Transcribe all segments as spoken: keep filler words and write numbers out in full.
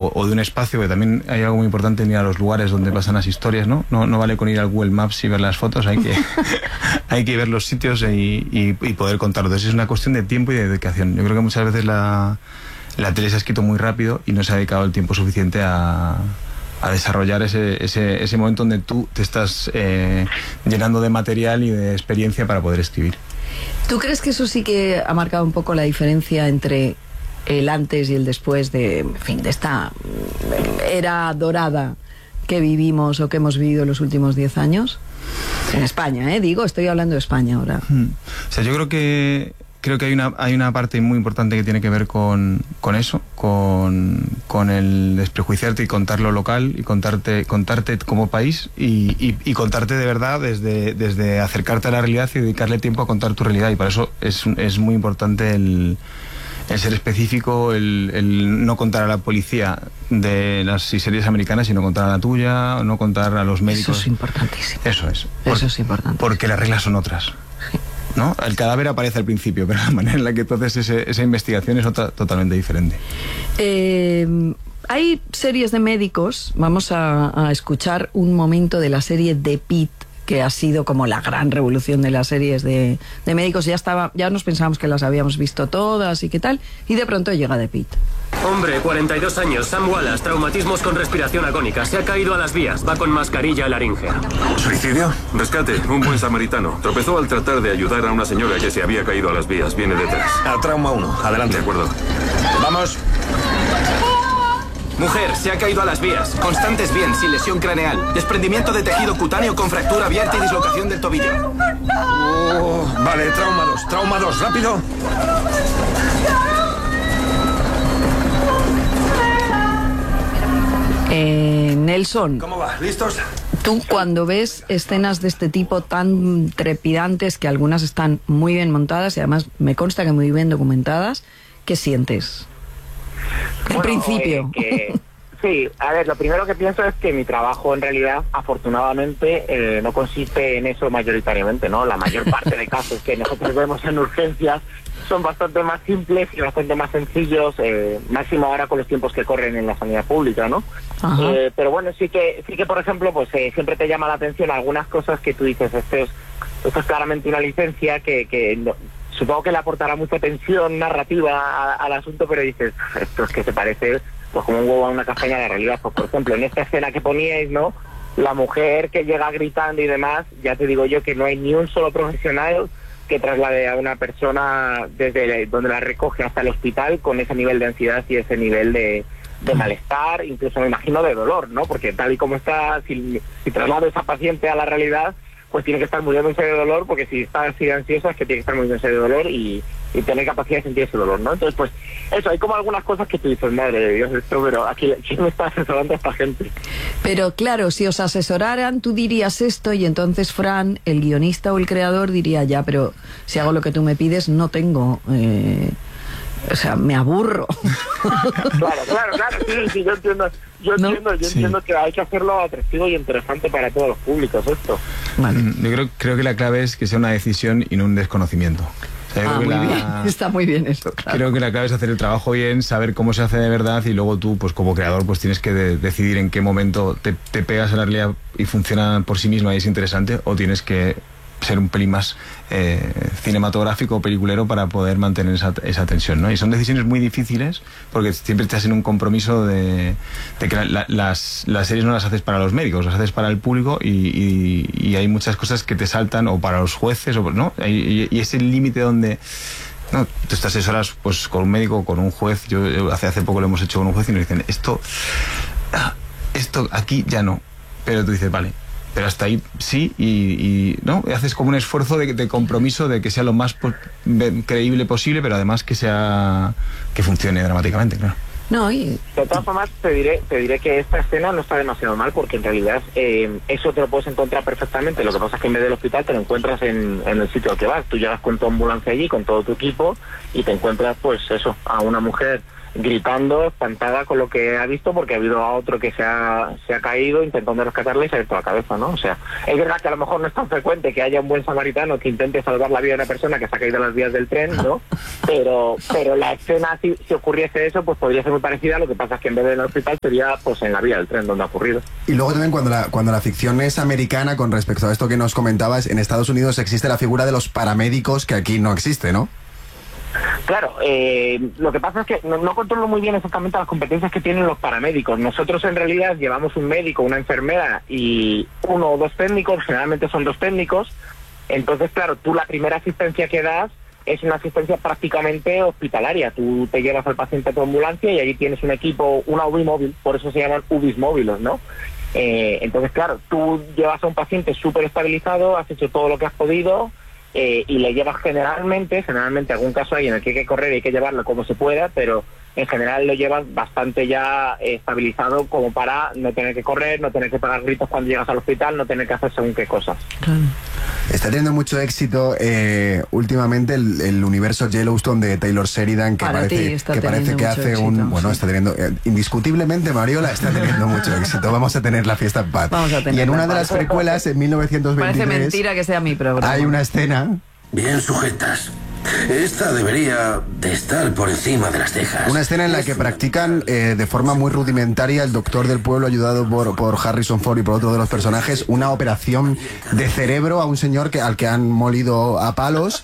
o, o de un espacio, que también hay algo muy importante en ir a los lugares donde pasan las historias, ¿no? No, no vale con ir al Google Maps y ver las fotos, hay que, hay que ver los sitios y, y, y poder contarlo. Entonces es una cuestión de tiempo y de dedicación. Yo creo que muchas veces la, la tele se ha escrito muy rápido y no se ha dedicado el tiempo suficiente a... a desarrollar ese, ese, ese momento donde tú te estás eh, llenando de material y de experiencia para poder escribir. ¿Tú crees que eso sí que ha marcado un poco la diferencia entre el antes y el después de, en fin, de esta era dorada que vivimos o que hemos vivido en los últimos diez años? En España, ¿eh? Digo, estoy hablando de España ahora. Hmm. O sea, yo creo que Creo que hay una, hay una parte muy importante que tiene que ver con, con eso, con, con el desprejuiciarte y contar lo local y contarte, contarte como país y, y, y contarte de verdad desde, desde acercarte a la realidad y dedicarle tiempo a contar tu realidad. Y para eso es, es muy importante el, el ser específico, el, el no contar a la policía de las series americanas, sino contar a la tuya, no contar a los médicos. Eso es importantísimo. Eso es. Por, eso es importante. Porque las reglas son otras. ¿No? El cadáver aparece al principio, pero la manera en la que tú haces ese, esa investigación es otra, totalmente diferente. Eh, hay series de médicos, vamos a, a escuchar un momento de la serie The Pitt, que ha sido como la gran revolución de las series de, de médicos. Ya estaba, ya nos pensábamos que las habíamos visto todas y qué tal, y de pronto llega The Pitt. Hombre, cuarenta y dos años, Sam Wallace, traumatismos con respiración agónica. Se ha caído a las vías, va con mascarilla laringea. ¿Suicidio? Rescate, un buen samaritano. Tropezó al tratar de ayudar a una señora que se había caído a las vías. Viene detrás. A trauma uno, adelante. De acuerdo. Vamos. Mujer, se ha caído a las vías. Constantes bien, sin lesión craneal. Desprendimiento de tejido cutáneo con fractura abierta y dislocación del tobillo. Oh, vale, trauma dos, trauma dos, rápido. Eh, Nelson, ¿cómo va? ¿Listos? Tú cuando ves escenas de este tipo tan trepidantes, que algunas están muy bien montadas y además me consta que muy bien documentadas, ¿qué sientes? En bueno, principio. Eh, que, sí, a ver, lo primero que pienso es que mi trabajo en realidad, afortunadamente, eh, no consiste en eso mayoritariamente, ¿no? La mayor parte de casos que nosotros vemos en urgencias son bastante más simples y bastante más sencillos, eh, máximo ahora con los tiempos que corren en la sanidad pública, ¿no? Eh, pero bueno, sí que, sí que por ejemplo, pues eh, siempre te llama la atención algunas cosas que tú dices, esto es, esto es claramente una licencia que, que no, supongo que le aportará mucha tensión narrativa a, al asunto, pero dices, esto es que se parece pues como un huevo a una castaña de la realidad. Pues por ejemplo, en esta escena que poníais, ¿no? La mujer que llega gritando y demás, ya te digo yo que no hay ni un solo profesional que traslade a una persona desde donde la recoge hasta el hospital con ese nivel de ansiedad y ese nivel de, de malestar, incluso me imagino de dolor, ¿no? Porque tal y como está, si, si traslado a esa paciente a la realidad, pues tiene que estar muriéndose de dolor, porque si está así de ansiosa es que tiene que estar muriéndose de dolor y, y tener capacidad de sentir ese dolor, ¿no? Entonces, pues, eso, hay como algunas cosas que tú dices, madre de Dios, esto, pero aquí, ¿quién me está asesorando a esta gente? Pero claro, si os asesoraran, tú dirías esto y entonces Fran, el guionista o el creador, diría, ya, pero si hago lo que tú me pides, no tengo... Eh... O sea, me aburro. Claro, claro, claro, sí, sí, yo entiendo, yo ¿no? entiendo, yo Sí. entiendo que hay que hacerlo atractivo y interesante para todos los públicos, esto. Vale. Yo creo, creo que la clave es que sea una decisión y no un desconocimiento. O sea, yo Ah, creo que muy la- bien. Está muy bien eso, claro. Creo que la clave es hacer el trabajo bien, saber cómo se hace de verdad y luego tú, pues como creador, pues tienes que de- decidir en qué momento te, te pegas a la realidad y funciona por sí misma y es interesante, o tienes que ser un pelín más eh, cinematográfico o peliculero para poder mantener esa, esa tensión, ¿no? Y son decisiones muy difíciles porque siempre estás en un compromiso de, de que la- la- las, las series no las haces para los médicos, las haces para el público y, y, y hay muchas cosas que te saltan, o para los jueces, o, ¿no? Y, y ese límite donde... No, tú te asesoras pues con un médico, con un juez. Yo, yo hace hace poco lo hemos hecho con un juez y nos dicen, esto, ah, esto aquí ya no. Pero tú dices, vale, pero hasta ahí sí, y, y no, y haces como un esfuerzo de, de compromiso de que sea lo más po- ve- creíble posible, pero además que sea que funcione dramáticamente, claro. No, y... De todas formas, te diré, te diré que esta escena no está demasiado mal, porque en realidad eh, eso te lo puedes encontrar perfectamente. Lo que pasa es que en vez del hospital te lo encuentras en, en el sitio al que vas. Tú llegas con tu ambulancia allí, con todo tu equipo, y te encuentras, pues eso, a una mujer gritando, espantada con lo que ha visto, porque ha habido a otro que se ha, se ha caído intentando rescatarle y se ha abierto la cabeza, ¿no? O sea, es verdad que a lo mejor no es tan frecuente que haya un buen samaritano que intente salvar la vida de una persona que se ha caído en las vías del tren, ¿no? Pero pero la escena, si, si ocurriese eso, pues podría ser muy parecida. Lo que pasa es que en vez de en el hospital sería pues en la vía del tren donde ha ocurrido. Y luego también cuando la, cuando la ficción es americana, con respecto a esto que nos comentabas, en Estados Unidos existe la figura de los paramédicos, que aquí no existe, ¿no? Claro, eh, lo que pasa es que no, no controlo muy bien exactamente las competencias que tienen los paramédicos. Nosotros en realidad llevamos un médico, una enfermera y uno o dos técnicos, generalmente son dos técnicos. Entonces, claro, tú la primera asistencia que das es una asistencia prácticamente hospitalaria. Tú te llevas al paciente a tu ambulancia y allí tienes un equipo, una U B I móvil, por eso se llaman U B Is móviles, ¿no? Eh, entonces, claro, tú llevas a un paciente súper estabilizado, has hecho todo lo que has podido, eh, y le llevas generalmente, generalmente algún caso hay en el que hay que correr y hay que llevarlo como se pueda, pero en general lo llevas bastante ya eh, estabilizado como para no tener que correr, no tener que pagar gritos cuando llegas al hospital, no tener que hacer según qué cosas. Claro. Está teniendo mucho éxito eh, últimamente el, el universo Yellowstone de Taylor Sheridan, que Para ti parece está que, parece que teniendo hace mucho un... éxito, Bueno, sí. está teniendo... eh, indiscutiblemente, Mariola está teniendo mucho éxito. Vamos a tener la fiesta en paz. Vamos a tener Y en la una de paz. las precuelas, en mil novecientos veintitrés... Parece mentira que sea mi programa. Hay una escena... Bien sujetas. Esta debería de estar por encima de las cejas. Una escena en la que practican eh, de forma muy rudimentaria el doctor del pueblo, ayudado por, por Harrison Ford y por otro de los personajes, una operación de cerebro a un señor que, al que han molido a palos,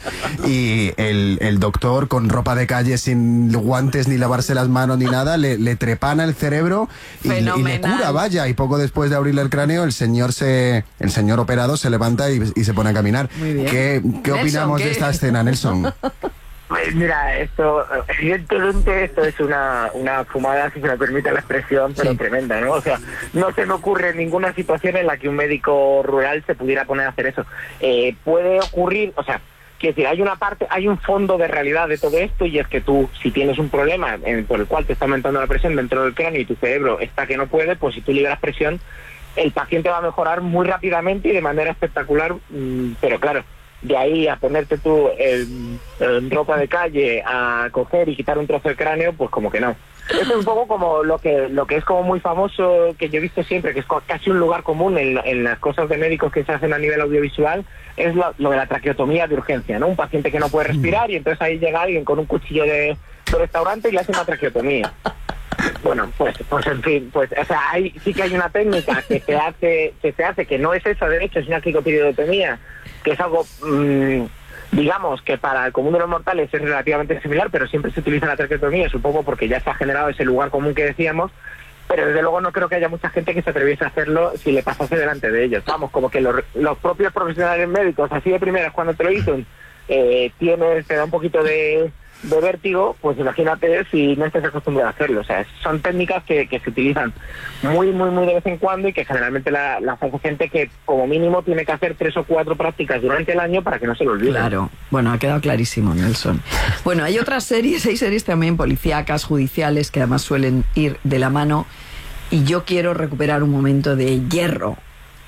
y el, el doctor con ropa de calle, sin guantes ni lavarse las manos ni nada, le, le trepana el cerebro y, y le Fenomenal. cura, vaya, y poco después de abrirle el cráneo el señor se el señor operado se levanta y, y se pone a caminar. Muy bien. ¿Qué, qué Nelson, opinamos ¿qué? de esta escena, Nelson? Pues mira, esto, evidentemente esto es una, una fumada, si se me permite la expresión, pero Sí. tremenda, ¿no? O sea, no se me ocurre ninguna situación en la que un médico rural se pudiera poner a hacer eso. Eh, puede ocurrir, o sea, quiero decir, hay una parte, hay un fondo de realidad de todo esto, y es que tú, si tienes un problema en, por el cual te está aumentando la presión dentro del cráneo y tu cerebro está que no puede, pues si tú liberas presión, el paciente va a mejorar muy rápidamente y de manera espectacular, mmm, pero claro, de ahí a ponerte tú en, en ropa de calle a coger y quitar un trozo de cráneo, pues como que no. Eso es un poco como lo que lo que es como muy famoso, que yo he visto siempre, que es casi un lugar común en, en las cosas de médicos que se hacen a nivel audiovisual, es lo, lo de la traqueotomía de urgencia, ¿no? Un paciente que no puede respirar y entonces ahí llega alguien con un cuchillo de, de restaurante y le hace una traqueotomía. Bueno, pues, pues en fin, pues, o sea, hay, sí que hay una técnica que se hace, que se hace, que no es esa de hecho, es una cricotireotomía, que es algo, mmm, digamos, que para el común de los mortales es relativamente similar, pero siempre se utiliza la traqueotomía, supongo porque ya se ha generado ese lugar común que decíamos, pero desde luego no creo que haya mucha gente que se atreviese a hacerlo si le pasase delante de ellos. Vamos, como que los, los propios profesionales médicos, así de primeras, cuando te lo dicen, eh, tienes, te da un poquito de... de vértigo, pues imagínate si no estás acostumbrado a hacerlo. O sea, son técnicas que, que se utilizan muy, muy, muy de vez en cuando y que generalmente la, la hace gente que como mínimo tiene que hacer tres o cuatro prácticas durante el año para que no se lo olvide. Claro, bueno, ha quedado clarísimo, Nelson. Bueno, hay otras series, hay series también policíacas, judiciales, que además suelen ir de la mano, y yo quiero recuperar un momento de Hierro.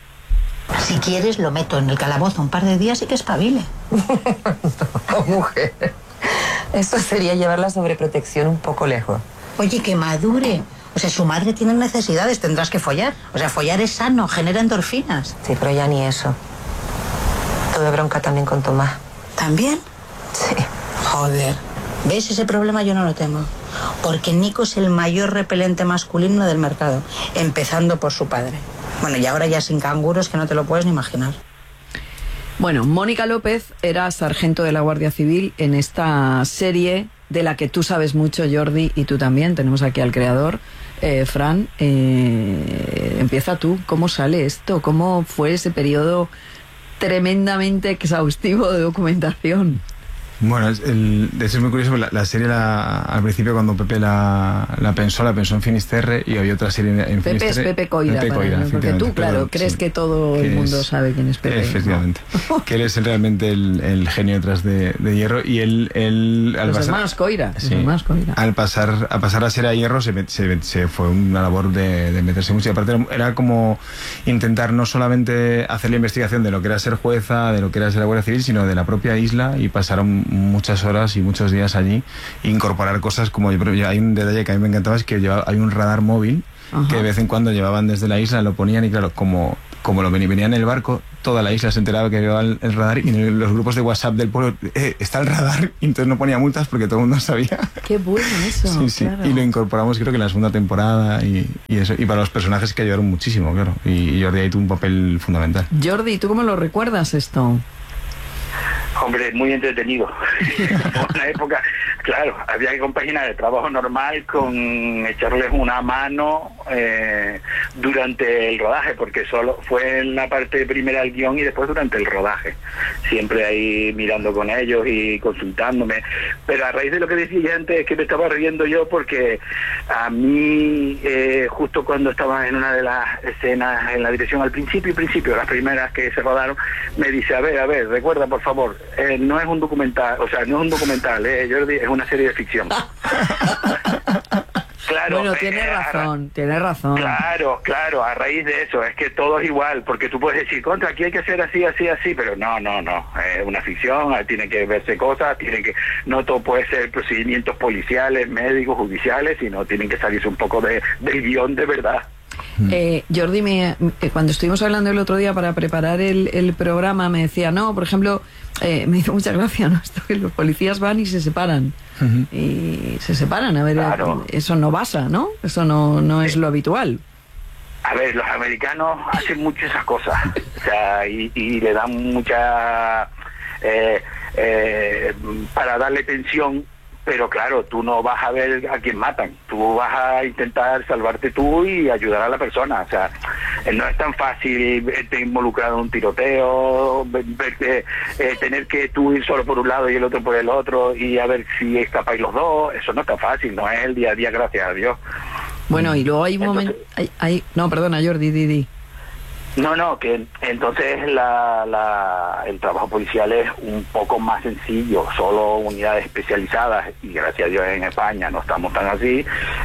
Si quieres, lo meto en el calabozo un par de días y que espabile. No, mujer. Esto sería llevar la sobreprotección un poco lejos. Oye, que madure. O sea, su madre tiene necesidades, tendrás que follar. O sea, follar es sano, genera endorfinas. Sí, pero ya ni eso. Tuve bronca también con Tomás. ¿También? Sí. Joder. ¿Ves? Ese problema yo no lo tengo. Porque Nico es el mayor repelente masculino del mercado, empezando por su padre. Bueno, y ahora ya sin canguros, que no te lo puedes ni imaginar. Bueno, Mónica López era sargento de la Guardia Civil en esta serie de la que tú sabes mucho, Jordi, y tú también. Tenemos aquí al creador, eh, Fran. Eh, empieza tú. ¿Cómo sale esto? ¿Cómo fue ese periodo tremendamente exhaustivo de documentación? Bueno, es, el, de hecho es muy curioso, la, la serie la, al principio cuando Pepe la, la pensó, la pensó en Finisterre, y había otra serie en, en Pepe Finisterre. es Pepe Coira, Pepe Coira, para, porque tú, claro, perdón, crees sí, que todo que el mundo es, sabe quién es Pepe. Efectivamente, ¿no? Que él es realmente el, el genio detrás de, de Hierro, y él... él al los pasar, hermanos Coira, los sí, hermanos Coira. Al pasar, a pasar a ser a Hierro se, se, se fue una labor de, de meterse mucho, y aparte era como intentar no solamente hacer la investigación de lo que era ser jueza, de lo que era ser la Guardia Civil, sino de la propia isla, y pasar a un, muchas horas y muchos días allí, incorporar cosas como, yo, hay un detalle que a mí me encantaba, es que llevaba, hay un radar móvil. Ajá. Que de vez en cuando llevaban desde la isla, lo ponían y claro, como, como lo venía en el barco, toda la isla se enteraba que llevaba el, el radar y en los grupos de WhatsApp del pueblo eh, está el radar y entonces no ponía multas porque todo el mundo sabía. Qué bueno eso. Sí, sí. Claro. Y lo incorporamos creo que en la segunda temporada y, y eso. Y para los personajes que ayudaron muchísimo, claro. Y, y Jordi ahí tuvo un papel fundamental. Jordi, ¿tú cómo lo recuerdas esto? Hombre, muy entretenido. Una época, claro, había que compaginar el trabajo normal con echarles una mano eh, durante el rodaje, porque solo fue en la parte primera del guión y después durante el rodaje. Siempre ahí mirando con ellos y consultándome. Pero a raíz de lo que decía antes, es que me estaba riendo yo porque a mí, eh, justo cuando estaba en una de las escenas en la dirección al principio, principio, las primeras que se rodaron, me dice, a ver, a ver, recuerda por favor, Eh, no es un documental, o sea, no es un documental, eh, Jordi, es una serie de ficción. Claro, bueno, tiene eh, razón, tiene razón. Claro, claro, a raíz de eso, es que todo es igual, porque tú puedes decir, contra, aquí hay que hacer así, así, así, pero no, no, no, es una ficción, tiene que verse cosas, tiene que, no todo puede ser procedimientos policiales, médicos, judiciales, sino tienen que salirse un poco de, del guión de verdad. Eh, Jordi, me, eh, cuando estuvimos hablando el otro día para preparar el, el programa, me decía, no, por ejemplo, eh, me hizo mucha gracia, ¿no? Esto que los policías van y se separan. Uh-huh. Y se separan, a ver, claro. Eso no pasa, ¿no? Eso no, no es lo habitual. A ver, los americanos hacen mucho esas cosas, o sea, y, y le dan mucha... Eh, eh, para darle tensión. Pero claro, tú no vas a ver a quién matan, tú vas a intentar salvarte tú y ayudar a la persona. O sea, no es tan fácil verte involucrado en un tiroteo, verte, eh, tener que tú ir solo por un lado y el otro por el otro y a ver si escapáis los dos. Eso no es tan fácil, no es el día a día, gracias a Dios. Bueno, y luego hay un momento... Hay, hay, no, perdona, Jordi, di, di. No, no, que entonces la, la, el trabajo policial es un poco más sencillo, solo unidades especializadas, y gracias a Dios en España no estamos tan así,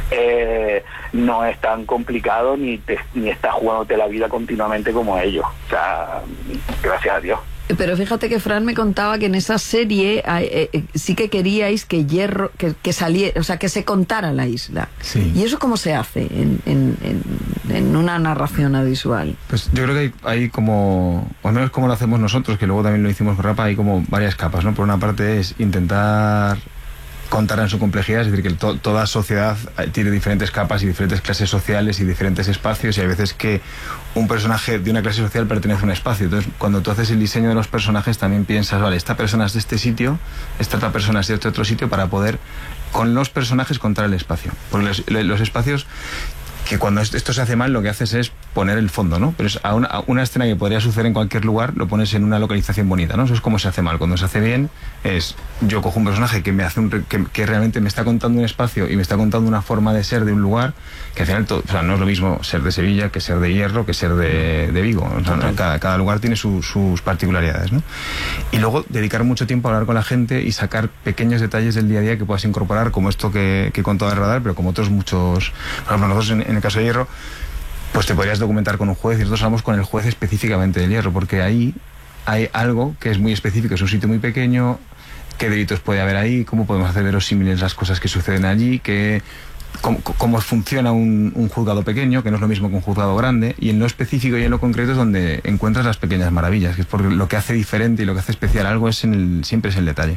eh, no es tan complicado ni, te, ni estás jugándote la vida continuamente como ellos, o sea, gracias a Dios. Pero fíjate que Fran me contaba que en esa serie eh, eh, sí que queríais que Hierro, que, que saliera, o sea, que se contara la isla. Sí. ¿Y eso cómo se hace en, en, en, en una narración audiovisual? Pues yo creo que hay, hay como, o al menos como lo hacemos nosotros, que luego también lo hicimos con Rapa, hay como varias capas, ¿no? Por una parte es intentar contar en su complejidad, es decir, que to, toda sociedad tiene diferentes capas y diferentes clases sociales y diferentes espacios, y hay veces que un personaje de una clase social pertenece a un espacio. Entonces, cuando tú haces el diseño de los personajes, también piensas, vale, esta persona es de este sitio, esta otra persona es de este otro sitio, para poder, con los personajes, contar el espacio. Porque los, los espacios, que cuando esto se hace mal, lo que haces es poner el fondo, ¿no? Pero es a una, a una escena que podría suceder en cualquier lugar, lo pones en una localización bonita, ¿no? Eso es como se hace mal. Cuando se hace bien, es yo cojo un personaje que me hace un, que, que realmente me está contando un espacio y me está contando una forma de ser de un lugar, que al final todo, o sea, no es lo mismo ser de Sevilla que ser de Hierro que ser de, de Vigo. O sea, ¿no? cada, cada lugar tiene su, sus particularidades, ¿no? Y luego dedicar mucho tiempo a hablar con la gente y sacar pequeños detalles del día a día que puedas incorporar, como esto que, que he contado de Radar, pero como otros muchos. Por ejemplo, nosotros en, en el caso de Hierro, pues te podrías documentar con un juez, y nosotros hablamos con el juez específicamente del Hierro, porque ahí hay algo que es muy específico, es un sitio muy pequeño, qué delitos puede haber ahí, cómo podemos hacer verosímiles las cosas que suceden allí, que, cómo, cómo funciona un, un juzgado pequeño, que no es lo mismo que un juzgado grande, y en lo específico y en lo concreto es donde encuentras las pequeñas maravillas, que es porque lo que hace diferente y lo que hace especial algo es en el, siempre es el detalle.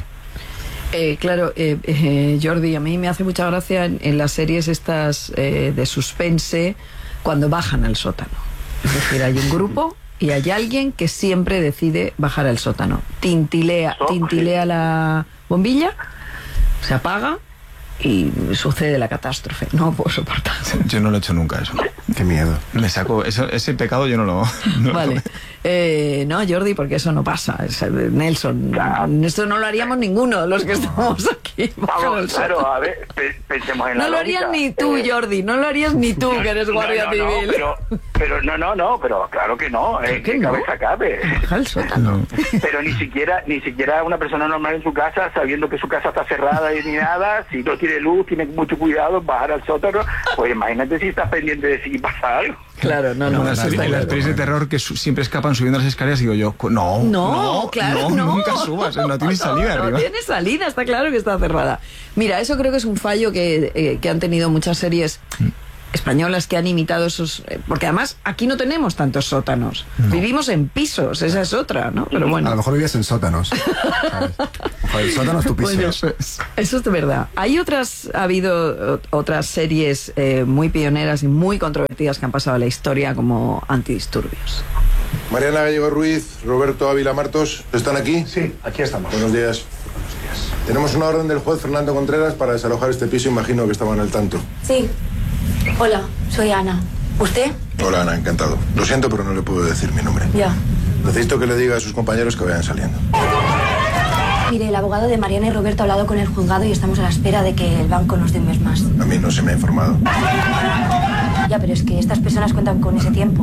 Eh, claro, eh, eh, Jordi, a mí me hace mucha gracia en, en las series estas eh, de suspense cuando bajan al sótano. Es decir, hay un grupo y hay alguien que siempre decide bajar al sótano. Tintilea, tintilea la bombilla, se apaga y sucede la catástrofe. No puedo soportar. Yo no lo he hecho nunca eso. Qué miedo. Me saco eso, ese pecado yo no lo... No vale. Lo... Eh, no, Jordi, porque eso no pasa. Es, Nelson, claro. Esto no lo haríamos ninguno de los que estamos aquí. Vamos, claro, a ver, pensemos en no la lo lógica. harías ni tú, eh... Jordi, no lo harías ni tú, que eres guardia no, no, civil. No, pero, pero no, no, no, pero claro que no. Eh, que no? cabeza cabe. Baja al sótano. Pero ni siquiera, ni siquiera una persona normal en su casa, sabiendo que su casa está cerrada y ni nada, si no tiene luz, tiene mucho cuidado, bajar al sótano, pues imagínate si estás pendiente de si pasa algo. Claro, no, no. Las, las pelis de terror que su, siempre escapan escapan subiendo las escaleras y digo yo, no, no, no, claro, no, no. nunca subas, no tienes salida no, arriba. No tiene salida, está claro que está cerrada. Mira, eso creo que es un fallo que, eh, que han tenido muchas series españolas que han imitado esos... eh, porque además aquí no tenemos tantos sótanos. No. Vivimos en pisos, esa es otra, ¿no? Pero bueno. A lo mejor vivías en sótanos. ¿Sabes? Ojo, el sótano es tu piso. Bueno, eso es de verdad. Hay otras, ha habido otras series eh, muy pioneras y muy controvertidas que han pasado a la historia como Antidisturbios. Mariana Gallego Ruiz, Roberto Ávila Martos, ¿están aquí? Sí, aquí estamos. Buenos días. Buenos días. Tenemos una orden del juez Fernando Contreras para desalojar este piso, imagino que estaban al tanto. Sí. Hola, soy Ana. ¿Usted? Hola Ana, encantado. Lo siento, pero no le puedo decir mi nombre. Ya. Necesito que le diga a sus compañeros que vayan saliendo. Mire, el abogado de Mariana y Roberto ha hablado con el juzgado y estamos a la espera de que el banco nos dé un mes más. A mí no se me ha informado. Ya, pero es que estas personas cuentan con ese tiempo.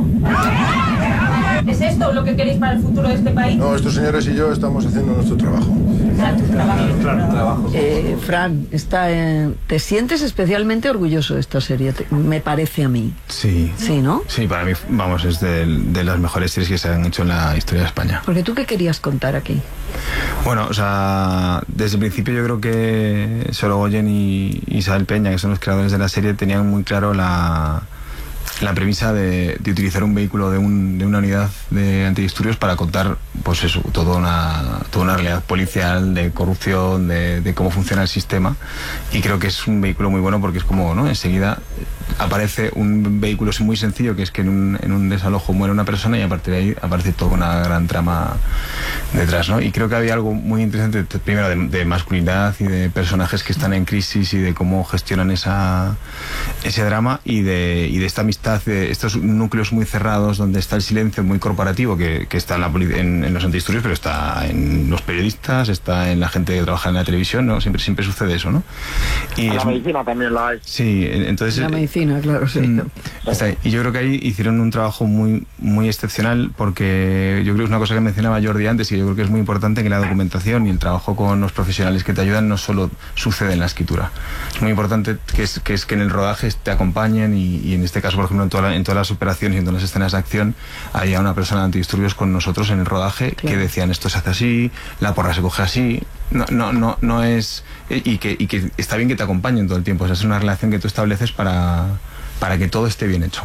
¿Es esto lo que queréis para el futuro de este país? No, estos señores y yo estamos haciendo nuestro trabajo. Claro, tu trabajo. Claro, trabajo. Eh, Fran, está, eh, ¿te sientes especialmente orgulloso de esta serie? Te, me parece a mí. Sí. Sí, ¿no? Sí, para mí, vamos, es de, de las mejores series que se han hecho en la historia de España. Porque tú, ¿qué querías contar aquí? Bueno, o sea, desde el principio yo creo que Sorogoyen y Isabel Peña, que son los creadores de la serie, tenían muy claro la... la premisa de, de utilizar un vehículo de, un, de una unidad de antidisturbios para contar, pues eso, toda una, toda una realidad policial, de corrupción, de, de cómo funciona el sistema. Y creo que es un vehículo muy bueno porque es como, ¿no? Enseguida aparece un vehículo muy sencillo, que es que en un, en un desalojo muere una persona y a partir de ahí aparece toda una gran trama detrás, ¿no? Y creo que había algo muy interesante, primero, de, de masculinidad y de personajes que están en crisis y de cómo gestionan esa, ese drama y de, y de esta amistad, de estos núcleos muy cerrados donde está el silencio muy corporativo que, que está en, la, en, en los antidisturbios, pero está en los periodistas, está en la gente que trabaja en la televisión, ¿no? Siempre, siempre sucede eso, ¿no? Y la es, medicina también la hay. Sí, entonces... La medicina, claro, sí. Está ahí. Y yo creo que ahí hicieron un trabajo muy, muy excepcional porque yo creo que es una cosa que mencionaba Jordi antes y yo creo que es muy importante que la documentación y el trabajo con los profesionales que te ayudan no solo sucede en la escritura. Es muy importante que es que, es que en el rodaje te acompañen y, y en este caso, por ejemplo, en, toda la, en todas las operaciones y en todas las escenas de acción haya una persona de antidisturbios con nosotros en el rodaje, claro, que decían esto se hace así, la porra se coge así, no, no, no, no es... Y que, y que está bien que te acompañen todo el tiempo, o sea, es una relación que tú estableces para, para que todo esté bien hecho.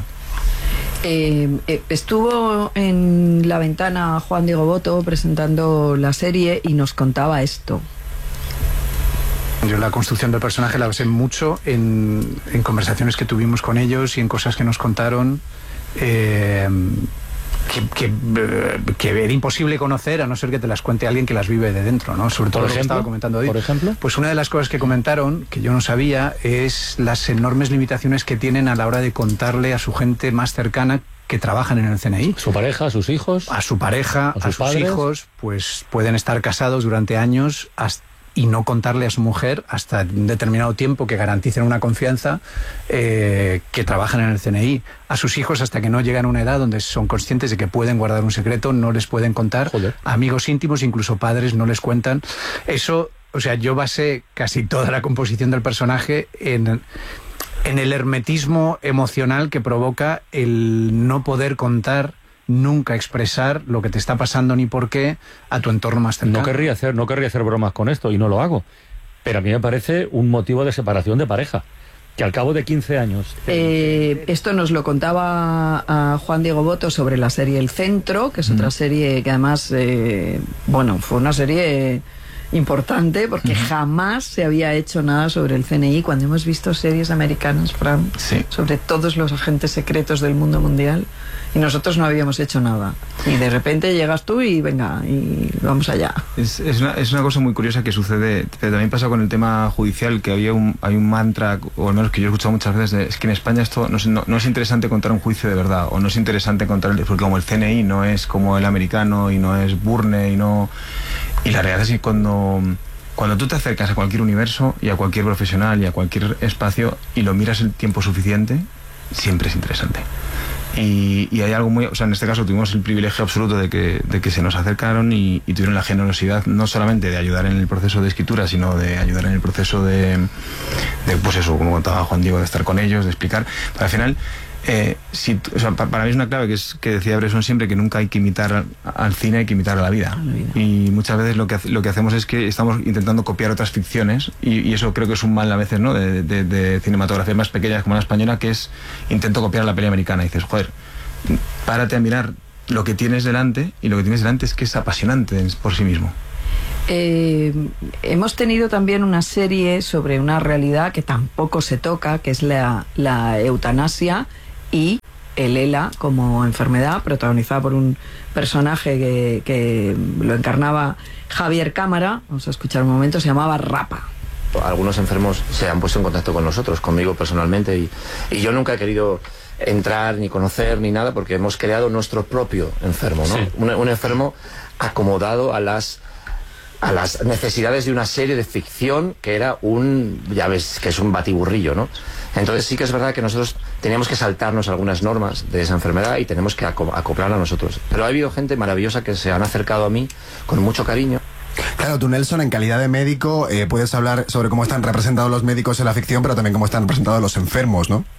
Eh, eh, estuvo en La Ventana Juan Diego Boto presentando la serie y nos contaba esto. Yo la construcción del personaje la basé mucho en, en conversaciones que tuvimos con ellos y en cosas que nos contaron, eh, que, que, que era imposible conocer a no ser que te las cuente alguien que las vive de dentro, ¿no? Sobre todo lo que estaba comentando hoy. Por ejemplo, pues una de las cosas que comentaron, que yo no sabía, es las enormes limitaciones que tienen a la hora de contarle a su gente más cercana que trabajan en el C N I. Su pareja, a sus hijos. A su pareja, a sus, a sus padres. hijos, pues pueden estar casados durante años hasta y no contarle a su mujer hasta un determinado tiempo que garanticen una confianza eh, que trabajan en el C N I. A sus hijos hasta que no llegan a una edad donde son conscientes de que pueden guardar un secreto, no les pueden contar. Joder. Amigos íntimos, incluso padres, no les cuentan. Eso, o sea, yo basé casi toda la composición del personaje en, en el hermetismo emocional que provoca el no poder contar, nunca expresar lo que te está pasando ni por qué a tu entorno más cercano. No querría hacer, no querría hacer bromas con esto y no lo hago, pero a mí me parece un motivo de separación de pareja, que al cabo de quince años... Eh, esto nos lo contaba a Juan Diego Boto sobre la serie El Centro, que es otra mm. serie que además, eh, bueno, fue una serie importante porque uh-huh. jamás se había hecho nada sobre el C N I. Cuando hemos visto series americanas, Fran, sí, sobre todos los agentes secretos del mundo mundial, y nosotros no habíamos hecho nada. Y de repente llegas tú y venga, y vamos allá. Es, es, una, es una cosa muy curiosa que sucede, pero también pasa con el tema judicial, que había un, hay un mantra, o al menos que yo he escuchado muchas veces, de, es que en España esto no, no, no es interesante contar un juicio de verdad, o no es interesante contar, el, porque como el C N I no es como el americano, y no es Burne, y no... Y la realidad es que cuando, cuando tú te acercas a cualquier universo, y a cualquier profesional, y a cualquier espacio, y lo miras el tiempo suficiente, siempre es interesante. Y, y hay algo muy... O sea, en este caso tuvimos el privilegio absoluto de que, de que se nos acercaron y, y tuvieron la generosidad no solamente de ayudar en el proceso de escritura, sino de ayudar en el proceso de, de pues eso, como contaba Juan Diego, de estar con ellos, de explicar. Pero al final, Eh, si, o sea, para mí es una clave que es que decía Bresson siempre, que nunca hay que imitar al, al cine, hay que imitar a la vida. la vida. Y muchas veces lo que, lo que hacemos es que estamos intentando copiar otras ficciones, y, y eso creo que es un mal a veces, ¿no?, de, de, de cinematografía más pequeñas como la española, que es intento copiar la peli americana. Y dices, joder, párate a mirar lo que tienes delante, y lo que tienes delante es que es apasionante por sí mismo. Eh, hemos tenido también una serie sobre una realidad que tampoco se toca, que es la, la eutanasia y el ELA como enfermedad, protagonizada por un personaje que, que lo encarnaba Javier Cámara. Vamos a escuchar un momento, se llamaba Rapa. Algunos enfermos se han puesto en contacto con nosotros, conmigo personalmente, y, y yo nunca he querido entrar ni conocer ni nada, porque hemos creado nuestro propio enfermo, ¿no? Sí. Un, un enfermo acomodado a las a las necesidades de una serie de ficción que era un, ya ves, que es un batiburrillo, ¿no? Entonces sí que es verdad que nosotros teníamos que saltarnos algunas normas de esa enfermedad y tenemos que acoplar a nosotros. Pero ha habido gente maravillosa que se han acercado a mí con mucho cariño. Claro, tú, Nelson, en calidad de médico, eh, puedes hablar sobre cómo están representados los médicos en la ficción, pero también cómo están representados los enfermos, ¿no?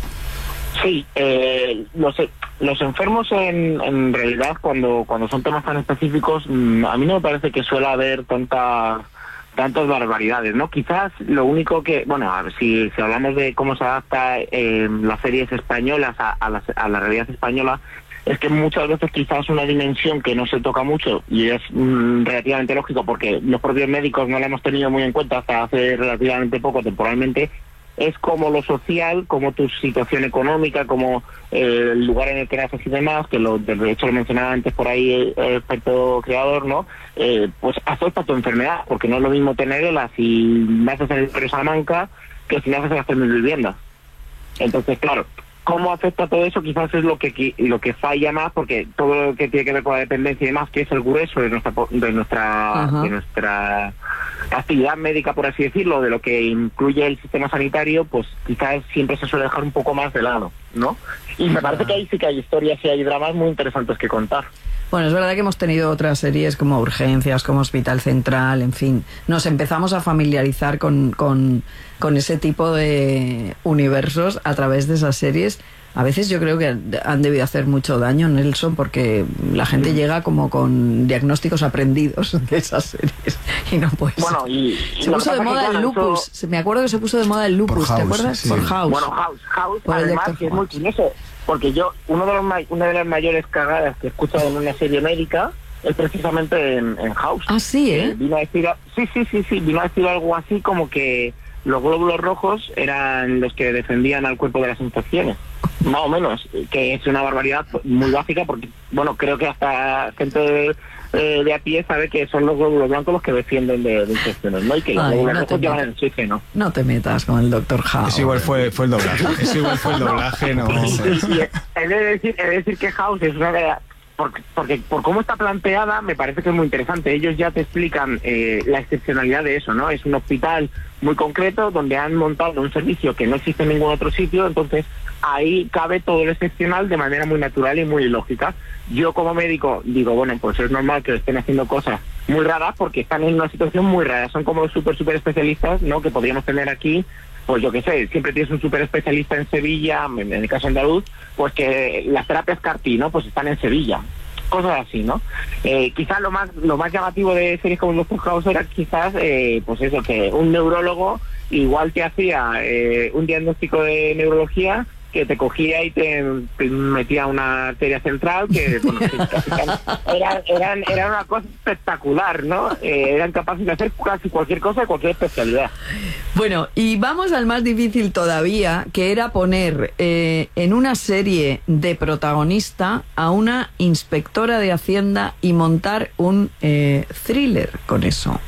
Sí, eh, los, los enfermos en, en realidad, cuando, cuando son temas tan específicos, mmm, a mí no me parece que suele haber tanta, tantas barbaridades, ¿no? Quizás lo único que, bueno, a ver, si, si hablamos de cómo se adapta eh, las series españolas a, a, la, a la realidad española, es que muchas veces quizás una dimensión que no se toca mucho, y es mmm, relativamente lógico porque los propios médicos no la hemos tenido muy en cuenta hasta hace relativamente poco, temporalmente, es como lo social, como tu situación económica, como eh, el lugar en el que naces y demás, que lo, de hecho lo mencionaba antes por ahí el experto creador, ¿no? Eh, pues afecta tu enfermedad, porque no es lo mismo tenerla si naces en el barrio Salamanca que si naces en las tres viviendas. Entonces, claro, ¿cómo afecta todo eso? Quizás es lo que lo que falla más, porque todo lo que tiene que ver con la dependencia y demás, que es el grueso de nuestra de nuestra Ajá. de nuestra actividad médica, por así decirlo, de lo que incluye el sistema sanitario, pues quizás siempre se suele dejar un poco más de lado, ¿no? Y me parece que ahí sí que hay historias y hay dramas muy interesantes que contar. Bueno, es verdad que hemos tenido otras series como Urgencias, como Hospital Central, en fin. Nos empezamos a familiarizar con, con, con ese tipo de universos a través de esas series. A veces yo creo que han debido hacer mucho daño, Nelson, porque la gente llega como con diagnósticos aprendidos de esas series y no puede bueno, y, y se puso de moda el lupus. Eso... Me acuerdo que se puso de moda el lupus, ¿te acuerdas? Sí. Por House. Bueno, House, House Por además, que es muy curioso, porque yo, uno de los una de las mayores cagadas que he escuchado en una serie médica es precisamente en, en House. Ah, sí, ¿eh? Vino a decir, sí, sí, sí, sí, vino a decir algo así como que los glóbulos rojos eran los que defendían al cuerpo de las infecciones. Más o menos, que es una barbaridad muy básica, porque, bueno, creo que hasta gente de, eh, de a pie sabe que son los glóbulos blancos los que defienden de, de infecciones, ¿no? Y que los Ay, glóbulos no rojos te llevan metas. el oxígeno. No te metas con el doctor House. Eso igual fue, fue el doblaje. Eso igual fue el doblaje, no. Y, y, y he, de decir, he de decir que House es una de porque, porque por cómo está planteada me parece que es muy interesante. Ellos ya te explican eh, la excepcionalidad de eso, ¿no? Es un hospital muy concreto donde han montado un servicio que no existe en ningún otro sitio, entonces ahí cabe todo lo excepcional de manera muy natural y muy lógica. Yo como médico digo, bueno, pues es normal que estén haciendo cosas muy raras porque están en una situación muy rara. Son como los súper, súper especialistas, ¿no?, que podríamos tener aquí. Pues yo qué sé, siempre tienes un súper especialista en Sevilla, en el caso andaluz, pues que las terapias C A R T, ¿no?, pues están en Sevilla. Cosas así, ¿no? Eh, quizás lo más lo más llamativo de series como Doctor House era quizás, eh, pues eso, que un neurólogo igual te hacía eh, un diagnóstico de neurología, que te cogía y te, te metía una arteria central, que bueno, que casi, eran, eran, eran una cosa espectacular, ¿no? Eh, eran capaces de hacer casi cualquier cosa de cualquier especialidad. Bueno, y vamos al más difícil todavía, que era poner eh, en una serie de protagonista a una inspectora de Hacienda y montar un eh, thriller con eso.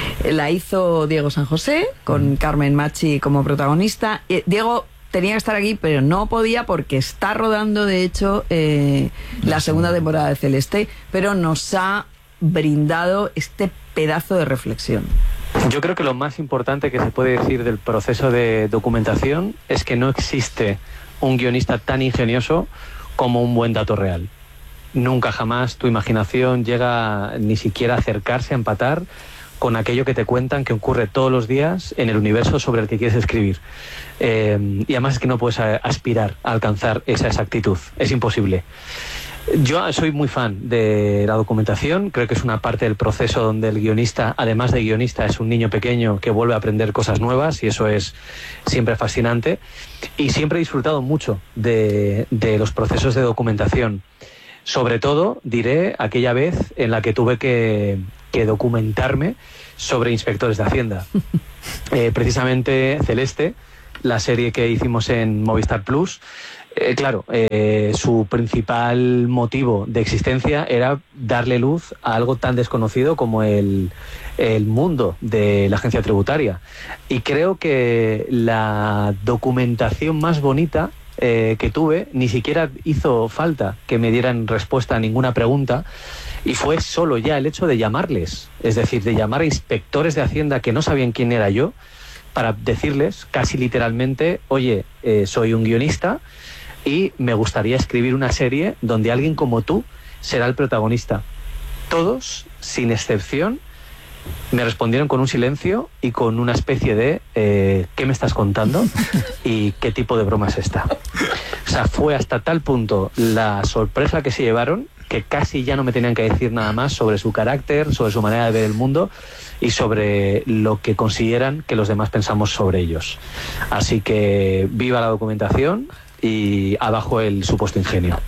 La hizo Diego San José, con Carmen Machi como protagonista. Eh, Diego tenía que estar aquí, pero no podía porque está rodando, de hecho, eh, la segunda temporada de Celeste, pero nos ha brindado este pedazo de reflexión. Yo creo que lo más importante que se puede decir del proceso de documentación es que no existe un guionista tan ingenioso como un buen dato real. Nunca jamás tu imaginación llega ni siquiera a acercarse a empatar con aquello que te cuentan que ocurre todos los días en el universo sobre el que quieres escribir. Eh, y además es que no puedes a, aspirar a alcanzar esa exactitud, es imposible. Yo soy muy fan de la documentación, creo que es una parte del proceso donde el guionista, además de guionista, es un niño pequeño que vuelve a aprender cosas nuevas, y eso es siempre fascinante. Y siempre he disfrutado mucho de, de los procesos de documentación. Sobre todo, diré, aquella vez en la que tuve que, que documentarme sobre inspectores de Hacienda. Eh, precisamente Celeste, la serie que hicimos en Movistar Plus, Eh, claro, eh, su principal motivo de existencia era darle luz a algo tan desconocido como el, el mundo de la agencia tributaria. Y creo que la documentación más bonita eh, que tuve, ni siquiera hizo falta que me dieran respuesta a ninguna pregunta, y fue solo ya el hecho de llamarles, es decir, de llamar a inspectores de Hacienda que no sabían quién era yo, para decirles casi literalmente, oye, eh, soy un guionista y me gustaría escribir una serie donde alguien como tú será el protagonista. Todos, sin excepción, me respondieron con un silencio y con una especie de eh, ¿qué me estás contando? ¿Y qué tipo de broma es esta? O sea, fue hasta tal punto la sorpresa que se llevaron que casi ya no me tenían que decir nada más sobre su carácter, sobre su manera de ver el mundo y sobre lo que consideran que los demás pensamos sobre ellos. Así que viva la documentación y abajo el supuesto ingenio.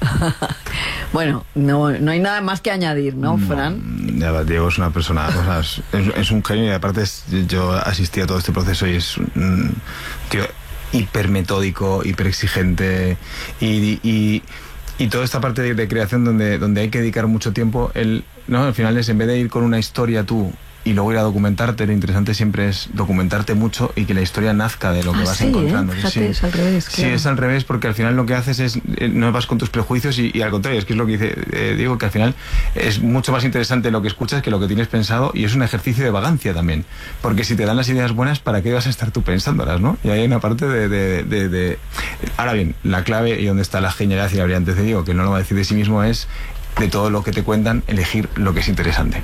Bueno, no, no hay nada más que añadir, ¿no, Fran? Ya, Diego es una persona, o sea, es, es un genio, y aparte es, yo asistí a todo este proceso y es un tío hiper metódico, hiper exigente, y, y, y toda esta parte de, de creación donde, donde hay que dedicar mucho tiempo, él, ¿no? Al final es, en vez de ir con una historia tú y luego ir a documentarte, lo interesante siempre es documentarte mucho y que la historia nazca de lo que ah, vas sí, encontrando. ¿eh? Fíjate, sí. es al revés. Sí, claro. es al revés, porque al final lo que haces es, eh, no vas con tus prejuicios y, y al contrario, es que es lo que dice eh, Diego, que al final es mucho más interesante lo que escuchas que lo que tienes pensado, y es un ejercicio de vagancia también, porque si te dan las ideas buenas, ¿para qué vas a estar tú pensándolas, no? Y ahí hay una parte de... de, de, de... Ahora bien, la clave y donde está la genialidad y la brillantez de Diego, que no lo va a decir de sí mismo, es de todo lo que te cuentan, elegir lo que es interesante.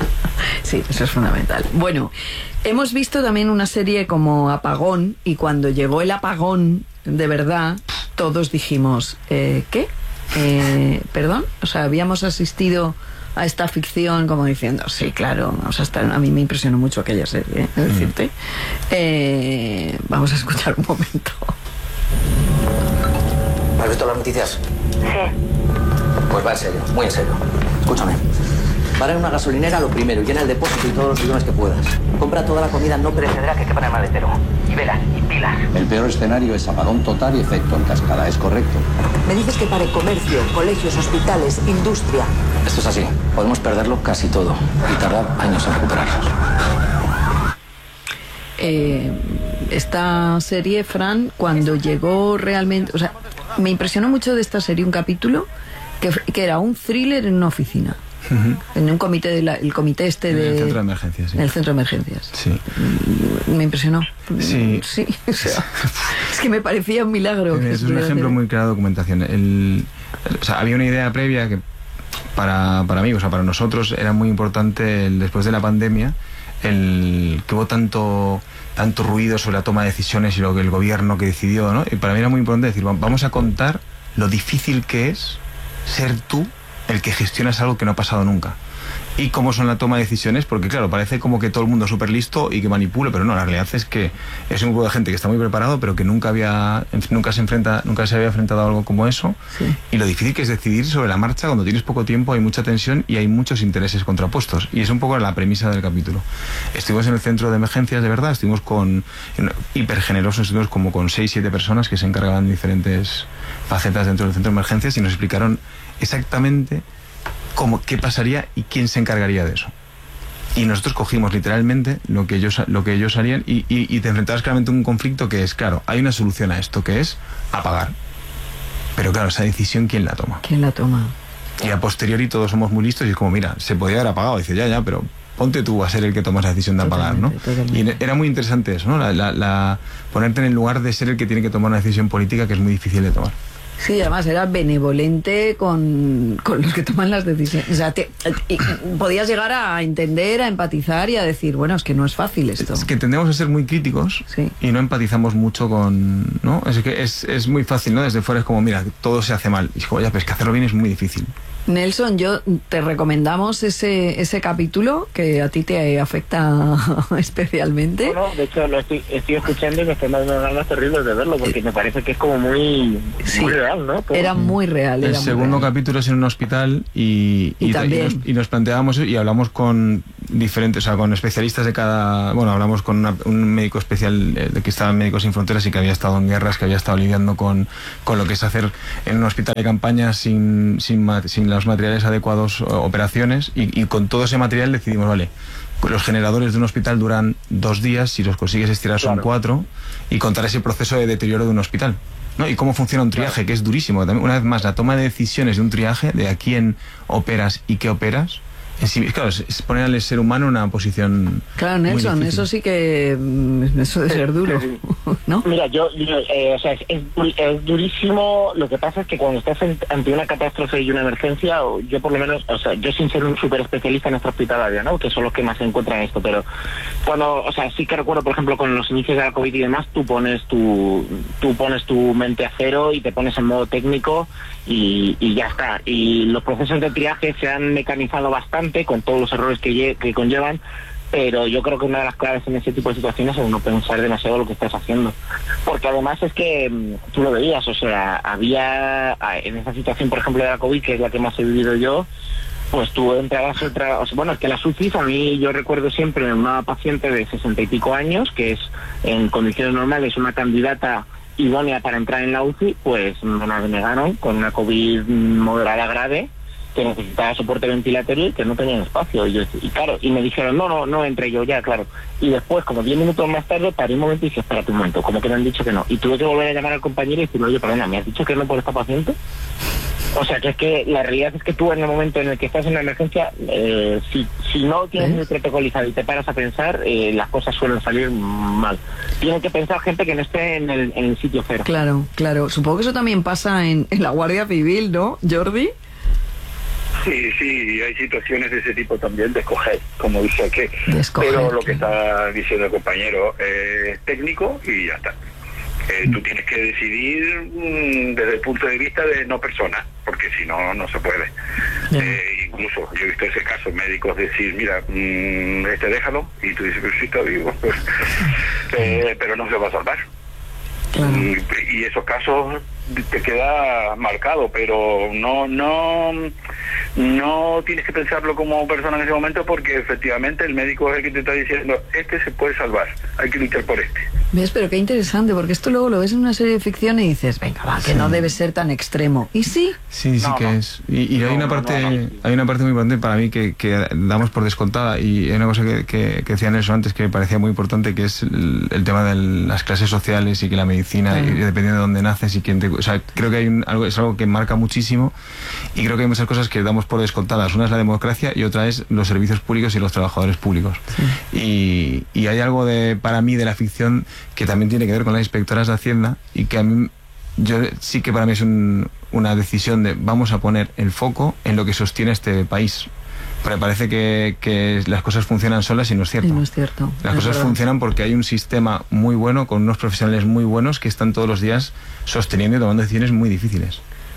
Sí, eso es fundamental. Bueno, hemos visto también una serie como Apagón, y cuando llegó el apagón de verdad, todos dijimos, eh, ¿qué? Eh, ¿Perdón? O sea, habíamos asistido a esta ficción como diciendo, sí, claro, o sea, hasta a mí me impresionó mucho aquella serie, ¿eh? Es decirte. Eh, vamos a escuchar un momento. ¿Has visto las noticias? Sí. Pues va en serio, muy en serio. Escúchame. Para en una gasolinera lo primero, llena el depósito y todos los bidones que puedas. Compra toda la comida no perecedera que quepa en el maletero. Y velas, y pilas. El peor escenario es apagón total y efecto en cascada, ¿es correcto? Me dices que pare comercio, colegios, hospitales, industria. Esto es así. Podemos perderlo casi todo y tardar años en recuperarnos. Eh, esta serie, Fran, cuando llegó realmente... O sea, me impresionó mucho de esta serie un capítulo que, que era un thriller en una oficina. Uh-huh. En un comité, de la, el comité este de... En el centro de emergencias, sí. En el centro de emergencias. Sí. Me impresionó. Sí. Sí, o sea, es que me parecía un milagro. Es un ejemplo muy claro de documentación. El, o sea, había una idea previa que para, para mí, o sea, para nosotros era muy importante el, después de la pandemia, el que hubo tanto tanto ruido sobre la toma de decisiones y lo que el gobierno que decidió, ¿no? Y para mí era muy importante decir, vamos a contar lo difícil que es ser tú el que gestionas algo que no ha pasado nunca. Y cómo son la toma de decisiones, porque claro, parece como que todo el mundo es súper listo y que manipula, pero no, la realidad es que es un grupo de gente que está muy preparado, pero que nunca había nunca se enfrenta nunca se había enfrentado a algo como eso. Sí. Y lo difícil que es decidir sobre la marcha cuando tienes poco tiempo, hay mucha tensión y hay muchos intereses contrapuestos. Y es un poco la premisa del capítulo. Estuvimos en el centro de emergencias, de verdad, estuvimos con hiper generosos, estuvimos como con seis, siete personas que se encargaban de diferentes facetas dentro del centro de emergencias y nos explicaron exactamente cómo, qué pasaría y quién se encargaría de eso. Y nosotros cogimos literalmente lo que ellos, lo que ellos harían y, y, y te enfrentabas claramente a un conflicto que es, claro, hay una solución a esto, que es apagar. Pero claro, esa decisión, ¿quién la toma? ¿Quién la toma? Y a posteriori todos somos muy listos y es como, mira, se podía haber apagado. Y dice, ya, ya, pero ponte tú a ser el que tomas la decisión de apagar, ¿no? Totalmente. Y era muy interesante eso, ¿no? La, la, la, ponerte en el lugar de ser el que tiene que tomar una decisión política que es muy difícil de tomar. Sí, además era benevolente con, con los que toman las decisiones. O sea, te, y, podías llegar a entender, a empatizar y a decir, bueno, es que no es fácil esto. Es que tendemos a ser muy críticos sí. y no empatizamos mucho con... ¿no? Es que es, es muy fácil, ¿no? Desde fuera es como, mira, todo se hace mal. Y digo, ya, pero es que hacerlo bien es muy difícil. Nelson, yo te recomendamos ese ese capítulo que a ti te afecta especialmente. No, no, de hecho lo estoy, estoy escuchando y me estoy dando ganas terribles de verlo porque me parece que es como muy, sí, muy real, ¿no? Todo. Era muy real. El era segundo muy real. capítulo es en un hospital y, y, y, también. y, nos, y nos planteábamos y hablamos con diferentes, o sea, con especialistas de cada... Bueno, hablamos con una, un médico especial de que estaba en Médicos Sin Fronteras y que había estado en guerras, que había estado lidiando con, con lo que es hacer en un hospital de campaña sin, sin, sin los materiales adecuados operaciones y, y con todo ese material decidimos, vale, los generadores de un hospital duran dos días, si los consigues estirar son claro. cuatro, y contar ese proceso de deterioro de un hospital, ¿no? Y cómo funciona un triaje, claro. que es durísimo. Una vez más, la toma de decisiones de un triaje, de a quién operas y qué operas, en sí, claro, es, es poner al ser humano en una posición. Claro, Nelson, eso sí que eso debe ser duro, ¿no? Mira, yo, yo eh, o sea, es, es, es durísimo. Lo que pasa es que cuando estás en, ante una catástrofe y una emergencia, yo por lo menos, o sea, yo sin ser un súper especialista en extrahospitalaria, ¿no? Que son los que más se encuentran en esto, pero cuando, o sea, sí que recuerdo, por ejemplo, con los inicios de la COVID y demás, tú pones tu, tú pones tu mente a cero y te pones en modo técnico y, y ya está. Y los procesos de triaje se han mecanizado bastante con todos los errores que, que conllevan, pero yo creo que una de las claves en ese tipo de situaciones es no pensar demasiado lo que estás haciendo, porque además es que tú lo veías, o sea, había en esa situación, por ejemplo, de la COVID, que es la que más he vivido yo, pues tú entrabas otra, o sea, bueno, es que las U C Is, a mí yo recuerdo siempre una paciente de sesenta y pico años, que es en condiciones normales una candidata idónea para entrar en la U C I, pues me la denegaron con una COVID moderada grave, que necesitaba soporte ventilatorio y que no tenían espacio. Y, yo, y claro, y me dijeron, no, no, no entre yo ya, claro. Y después, como diez minutos más tarde, paré un momento y dije, espérate un momento, como que me han dicho que no. Y tuve que volver a llamar al compañero y decirle, oye, perdona, ¿me has dicho que no por esta paciente? O sea, que es que la realidad es que tú en el momento en el que estás en una emergencia, eh, si, si no tienes ¿Eh? el protocolizado y te paras a pensar, eh, las cosas suelen salir mal. Tiene que pensar gente que no esté en el, en el sitio cero. Claro, claro. Supongo que eso también pasa en, en la Guardia Civil, ¿no, Jordi? Sí, sí, hay situaciones de ese tipo también de escoger, como dice que, escoger, pero lo que está diciendo el compañero es técnico y ya está. Eh, tú tienes que decidir mmm, desde el punto de vista de no persona, porque si no, no se puede. Eh, incluso yo he visto ese caso, médicos decir, mira, mmm, este déjalo, y tú dices, pero sí está vivo, pues, eh, pero no se va a salvar. Claro. Y, y esos casos te queda marcado, pero no no no tienes que pensarlo como persona en ese momento, porque efectivamente el médico es el que te está diciendo, este se puede salvar, hay que luchar por este. ¿Ves? Pero qué interesante, porque esto luego lo ves en una serie de ficción y dices, venga, va, que sí. no debe ser tan extremo. ¿Y sí? Sí, sí no, que no. es. Y, y no, hay una no, parte no, no, no. hay una parte muy importante para mí que, que damos por descontada, y hay una cosa que, que, que decía Nelson antes que me parecía muy importante, que es el, el tema de las clases sociales y que la medicina, sí. y dependiendo de dónde naces y quién te... O sea, creo que hay un, algo, es algo que marca muchísimo, y creo que hay muchas cosas que damos por descontadas. Una es la democracia y otra es los servicios públicos y los trabajadores públicos. Sí. Y, y hay algo de para mí de la ficción que también tiene que ver con las inspectoras de Hacienda, y que a mí, yo sí que para mí es un, una decisión de vamos a poner el foco en lo que sostiene este país. Porque parece que, que las cosas funcionan solas y no es cierto. Y no es cierto. Las es cosas verdad. funcionan porque hay un sistema muy bueno, con unos profesionales muy buenos que están todos los días sosteniendo y tomando decisiones muy difíciles.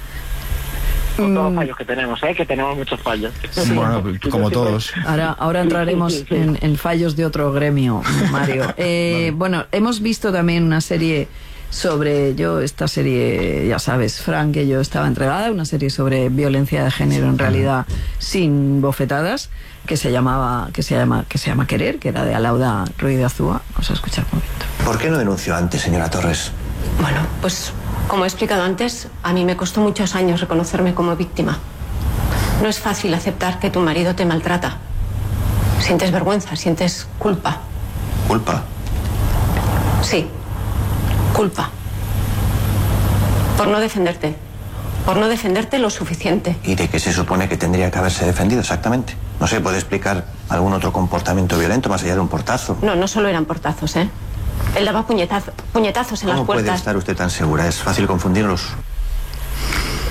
Con todos los fallos que tenemos, ¿eh? Que tenemos muchos fallos. Sí. Bueno, como todos. Ahora, ahora entraremos sí, sí, sí. En, en fallos de otro gremio, Mario. Eh, vale. Bueno, hemos visto también una serie sobre, yo esta serie, ya sabes, Frank, que yo estaba entregada, una serie sobre violencia de género, en realidad sin bofetadas, que se llamaba, que se llama, que se llama Querer, que era de Alauda Ruiz de Azúa. Vamos a escuchar un momento. ¿Por qué no denunció antes, señora Torres? Bueno, pues como he explicado antes, a mí me costó muchos años reconocerme como víctima. No es fácil aceptar que tu marido te maltrata. Sientes vergüenza, sientes culpa. ¿Culpa? Sí, culpa. Por no defenderte. Por no defenderte lo suficiente. ¿Y de qué se supone que tendría que haberse defendido exactamente? No sé, ¿puede explicar algún otro comportamiento violento más allá de un portazo? No, no solo eran portazos, ¿eh? Él daba puñetazo, puñetazos en las ¿Cómo puertas. puede estar usted tan segura? Es fácil confundirlos.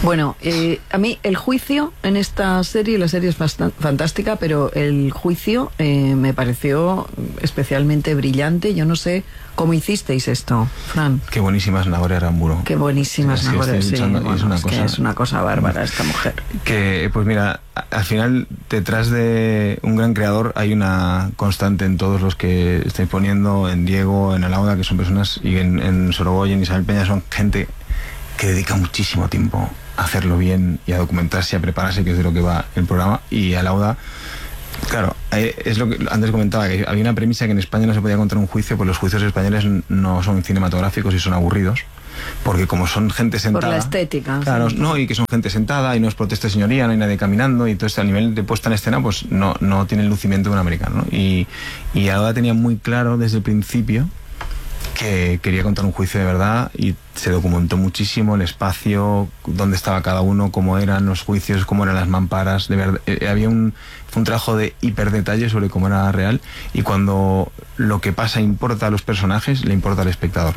Bueno, eh, a mí el juicio en esta serie, la serie es bastan- fantástica, pero el juicio eh, me pareció especialmente brillante. Yo no sé cómo hicisteis esto, Fran. Qué buenísima es Nagore Aramburu. Qué buenísima es Sí, sí, Nagore, estoy sí, escuchando y bueno, es una es que cosa- es una cosa bárbara esta mujer. Que, pues mira, a- al final, detrás de un gran creador hay una constante en todos los que estáis poniendo, en Diego, en Alauda, que son personas, y en, en Sorogoyen, en Isabel Peña, son gente que dedica muchísimo tiempo a hacerlo bien y a documentarse, a prepararse, que es de lo que va el programa. Y Alauda, claro, eh, es lo que antes comentaba, que había una premisa que en España no se podía contar un juicio, pues los juicios españoles no son cinematográficos y son aburridos. Porque como son gente sentada... Por la estética. Claro, sí. no, y que son gente sentada y no es protesta de señoría, no hay nadie caminando, y todo esto a nivel de puesta en escena pues no, no tiene el lucimiento de un americano, ¿no? Y, y Alauda tenía muy claro desde el principio que quería contar un juicio de verdad, y se documentó muchísimo el espacio, dónde estaba cada uno, cómo eran los juicios, cómo eran las mamparas, de verdad, eh, había un, fue un trabajo de hiperdetalle sobre cómo era real, y cuando lo que pasa importa a los personajes, le importa al espectador.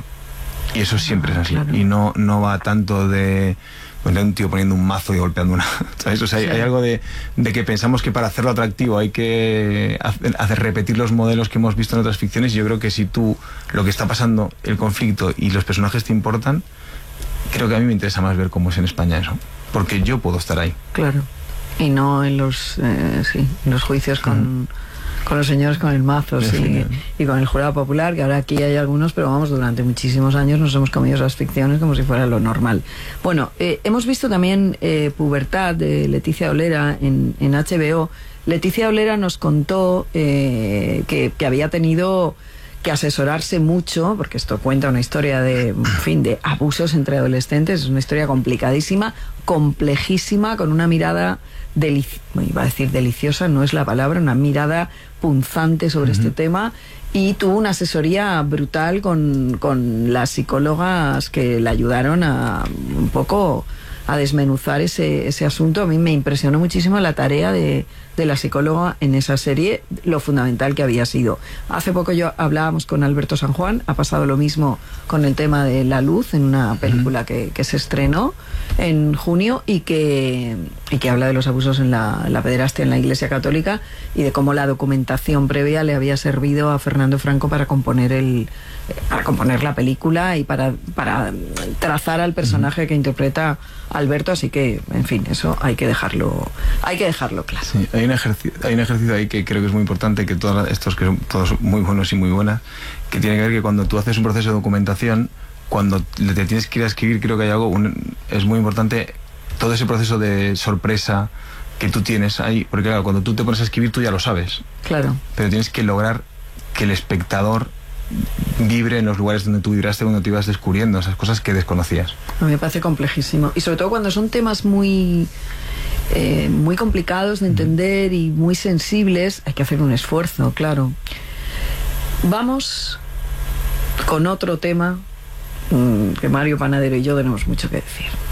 Y eso siempre es así. Claro. Y no, no va tanto de, pues, de un tío poniendo un mazo y golpeando una... ¿sabes? O sea, hay, sí. hay algo de, de que pensamos que para hacerlo atractivo hay que hacer, hacer repetir los modelos que hemos visto en otras ficciones. Y yo creo que si tú, lo que está pasando, el conflicto y los personajes te importan, creo que a mí me interesa más ver cómo es en España eso. Porque yo puedo estar ahí. Claro. Y no en los, eh, sí, en los juicios con... Mm. con los señores con el mazo, sí, y con el jurado popular, que ahora aquí hay algunos, pero vamos, durante muchísimos años nos hemos comido esas ficciones como si fuera lo normal. Bueno, eh, hemos visto también eh, Pubertad de Leticia Olera en, en H B O. Leticia Olera nos contó eh, que, que había tenido que asesorarse mucho, porque esto cuenta una historia de, en fin, de abusos entre adolescentes, es una historia complicadísima, complejísima, con una mirada delici- iba a decir deliciosa, no es la palabra, una mirada punzante sobre uh-huh. este tema, y tuvo una asesoría brutal con, con las psicólogas que le ayudaron a un poco a desmenuzar ese, ese asunto. A mí me impresionó muchísimo la tarea de, de la psicóloga en esa serie, lo fundamental que había sido. Hace poco yo hablábamos con Alberto San Juan, ha pasado lo mismo con el tema de La Luz, en una película que, que se estrenó en junio y que, y que habla de los abusos en la, la pederastia en la Iglesia Católica, y de cómo la documentación previa le había servido a Fernando Franco para componer el para componer la película y para, para trazar al personaje que interpreta Alberto. Así que, en fin, eso hay que dejarlo hay que dejarlo claro. Sí, hay un ejercicio, hay un ejercicio ahí que creo que es muy importante, que todos estos, que son todos muy buenos y muy buenas, que tiene que ver que cuando tú haces un proceso de documentación, cuando te tienes que ir a escribir, creo que hay algo, un, es muy importante todo ese proceso de sorpresa que tú tienes ahí, porque claro, cuando tú te pones a escribir tú ya lo sabes. Claro. Pero tienes que lograr que el espectador vibre en los lugares donde tú vibraste, cuando te ibas descubriendo esas cosas que desconocías. A mí me parece complejísimo, y sobre todo cuando son temas muy eh, muy complicados de entender y muy sensibles, hay que hacer un esfuerzo, claro. Vamos con otro tema mmm, que Mario Panadero y yo tenemos mucho que decir.